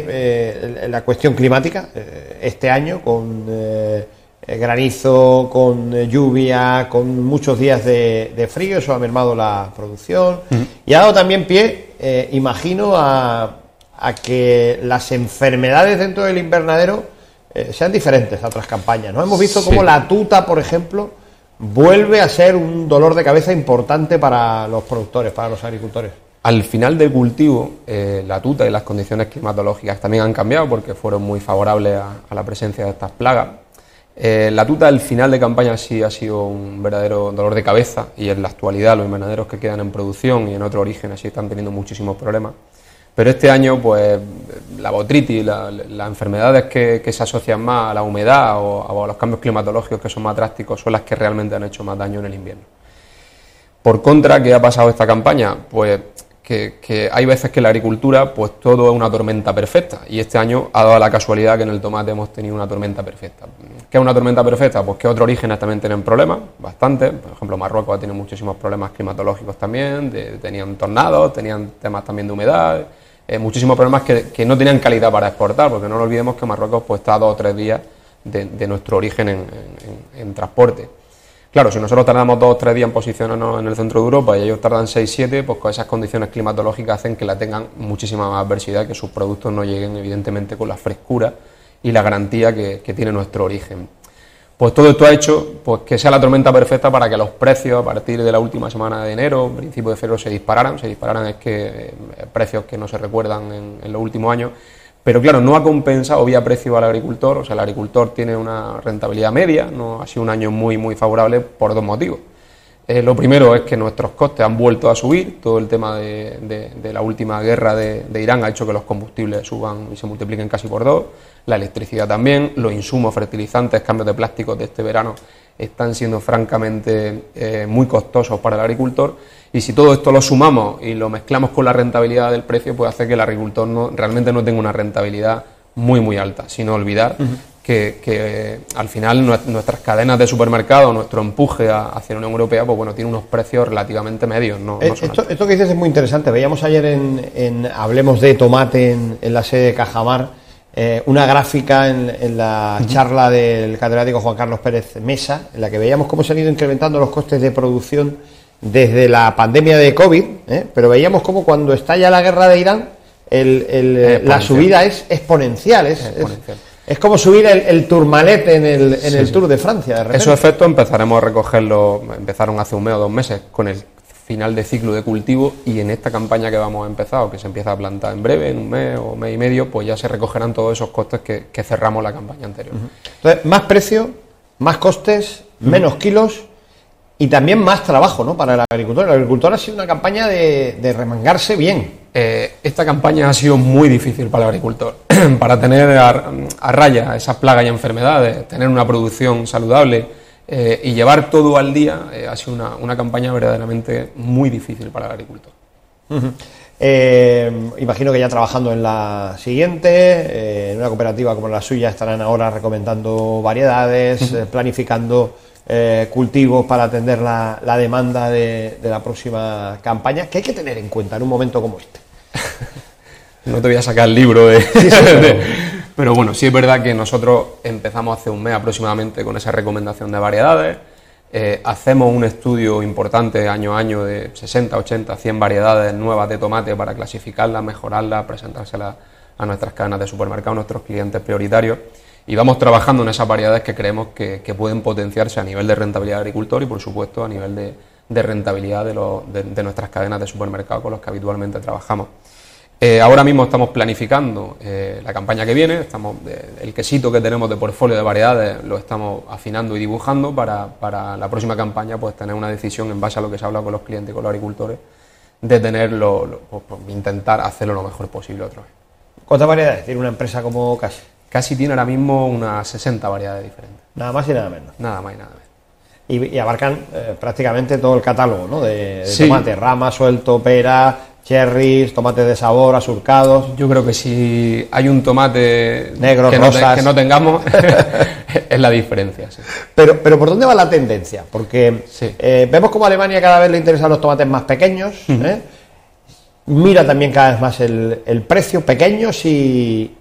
la cuestión climática este año, con granizo, con lluvia, con muchos días de frío, eso ha mermado la producción y ha dado también pie, imagino, a que las enfermedades dentro del invernadero sean diferentes a otras campañas, ¿no? Hemos visto cómo la tuta, por ejemplo, vuelve a ser un dolor de cabeza importante para los productores, para los agricultores. Al final del cultivo, la tuta y las condiciones climatológicas también han cambiado porque fueron muy favorables a la presencia de estas plagas. La tuta al final de campaña sí ha sido un verdadero dolor de cabeza y en la actualidad los invernaderos que quedan en producción y en otro origen así están teniendo muchísimos problemas. Pero este año, pues, la botrytis, las enfermedades que se asocian más a la humedad o a los cambios climatológicos que son más drásticos son las que realmente han hecho más daño en el invierno. Por contra, ¿qué ha pasado esta campaña? Pues que hay veces que en la agricultura, pues todo es una tormenta perfecta, y este año ha dado la casualidad que en el tomate hemos tenido una tormenta perfecta. ¿Qué es una tormenta perfecta? Pues que otros orígenes también tienen problemas, bastante. Por ejemplo, Marruecos ha tenido muchísimos problemas climatológicos también, tenían tornados, tenían temas también de humedad, muchísimos problemas que no tenían calidad para exportar, porque no nos olvidemos que Marruecos pues está a 2 o 3 días de nuestro origen en transporte. Claro, si nosotros tardamos 2 o 3 días en posicionarnos en el centro de Europa y ellos tardan 6 o 7, pues con esas condiciones climatológicas hacen que la tengan muchísima más adversidad, que sus productos no lleguen evidentemente con la frescura y la garantía que tiene nuestro origen. Pues todo esto ha hecho pues que sea la tormenta perfecta para que los precios a partir de la última semana de enero, principio de febrero, se dispararan. Se dispararan es que precios que no se recuerdan en los últimos años. Pero claro, no ha compensado vía precio al agricultor, o sea, el agricultor tiene una rentabilidad media, no ha sido un año muy favorable por 2 motivos. Lo primero es que nuestros costes han vuelto a subir, todo el tema de la última guerra de Irán ha hecho que los combustibles suban y se multipliquen casi por 2, la electricidad también, los insumos, fertilizantes, cambios de plásticos de este verano están siendo francamente muy costosos para el agricultor. Y si todo esto lo sumamos y lo mezclamos con la rentabilidad del precio, pues hace que el agricultor realmente no tenga una rentabilidad muy alta, sin olvidar que al final nuestras cadenas de supermercado, nuestro empuje hacia la Unión Europea, pues bueno, tiene unos precios relativamente medios. Esto que dices es muy interesante. Veíamos ayer en Hablemos de Tomate en la sede de Cajamar una gráfica en la charla del catedrático Juan Carlos Pérez Mesa, en la que veíamos cómo se han ido incrementando los costes de producción desde la pandemia de COVID, pero veíamos como cuando estalla la guerra de Irán, la subida es exponencial, es como subir el Tourmalet en el Tour de Francia. De repente. Esos efectos empezaremos a recogerlos, empezaron hace 1 mes o 2 meses con el final de ciclo de cultivo, y en esta campaña que vamos a empezar o que se empieza a plantar en breve, en 1 mes o 1 mes y medio, pues ya se recogerán todos esos costes que cerramos la campaña anterior. Entonces, más precio, más costes, menos kilos. Y también más trabajo, ¿no?, para el agricultor. El agricultor ha sido una campaña de remangarse bien. Esta campaña ha sido muy difícil para el agricultor. Para tener a raya esas plagas y enfermedades, tener una producción saludable y llevar todo al día, ha sido una campaña verdaderamente muy difícil para el agricultor. Imagino que ya trabajando en la siguiente, en una cooperativa como la suya, estarán ahora recomendando variedades, planificando cultivos para atender la demanda de la próxima campaña. ¿Qué hay que tener en cuenta en un momento como este? No te voy a sacar el libro pero bueno, sí es verdad que nosotros empezamos hace 1 mes aproximadamente con esa recomendación de variedades. Hacemos un estudio importante año a año de 60, 80, 100 variedades nuevas de tomate para clasificarlas, mejorarlas, presentárselas a nuestras cadenas de supermercados, nuestros clientes prioritarios. Y vamos trabajando en esas variedades que creemos que pueden potenciarse a nivel de rentabilidad del agricultor y, por supuesto, a nivel de rentabilidad de nuestras cadenas de supermercados con los que habitualmente trabajamos. Ahora mismo estamos planificando la campaña que viene, el quesito que tenemos de portfolio de variedades lo estamos afinando y dibujando para la próxima campaña, pues tener una decisión en base a lo que se ha hablado con los clientes y con los agricultores, de intentar hacerlo lo mejor posible otra vez. ¿Cuántas variedades tiene una empresa como Casi? Casi tiene ahora mismo unas 60 variedades diferentes. Nada más y nada menos. Nada más y nada menos. Y abarcan prácticamente todo el catálogo, ¿no? De sí. Tomate, rama, suelto, pera, cherries, tomates de sabor, asurcados. Yo creo que si hay un tomate negro, rosas, que no tengamos, es la diferencia. Sí. Pero ¿por dónde va la tendencia? Porque sí. Vemos como a Alemania cada vez le interesan los tomates más pequeños, mira también cada vez más el precio, pequeños y